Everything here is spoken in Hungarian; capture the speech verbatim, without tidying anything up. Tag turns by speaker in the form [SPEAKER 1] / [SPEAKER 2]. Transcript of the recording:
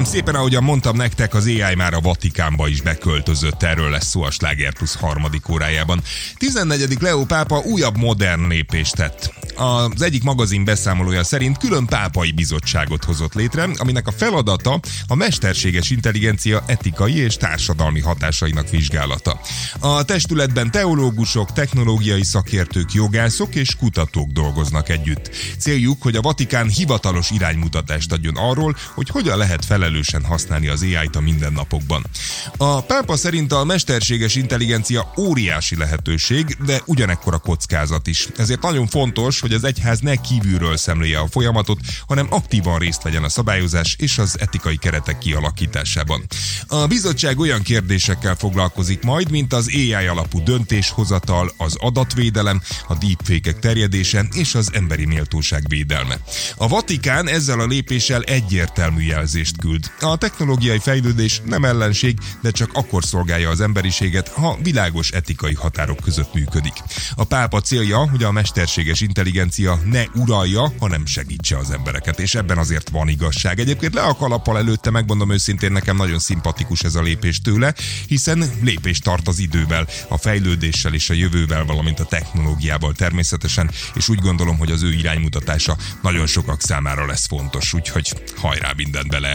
[SPEAKER 1] Kérem szépen, ahogyan mondtam nektek, az á i már a Vatikánba is beköltözött, erről lesz szó a Sláger Plusz harmadik órájában. tizennegyedik Leó pápa újabb modern lépést tett. Az egyik magazin beszámolója szerint külön pápai bizottságot hozott létre, aminek a feladata a mesterséges intelligencia etikai és társadalmi hatásainak vizsgálata. A testületben teológusok, technológiai szakértők, jogászok és kutatók dolgoznak együtt. Céljuk, hogy a Vatikán hivatalos iránymutatást adjon arról, hogy hogyan lehet felelősen használni az á i-t a mindennapokban. A pápa szerint a mesterséges intelligencia óriási lehetőség, de ugyanekkor a kockázat is. Ezért nagyon fontos, hogy az egyház ne kívülről szemlélje a folyamatot, hanem aktívan részt vegyen a szabályozás és az etikai keretek kialakításában. A bizottság olyan kérdésekkel foglalkozik majd, mint az á i alapú döntéshozatal, az adatvédelem, a deepfake-ek terjedése és az emberi méltóság védelme. A Vatikán ezzel a lépéssel egyértelmű jelzést küld. A technológiai fejlődés nem ellenség, de csak akkor szolgálja az emberiséget, ha világos etikai határok között működik. A pápa célja, hogy a mesterséges intelligencia ne uralja, hanem segítse az embereket, és ebben azért van igazság. Egyébként le a kalappal előtte, megmondom őszintén, nekem nagyon szimpatikus ez a lépés tőle, hiszen lépést tart az idővel, a fejlődéssel és a jövővel, valamint a technológiával természetesen, és úgy gondolom, hogy az ő iránymutatása nagyon sokak számára lesz fontos, úgyhogy hajrá, mindent bele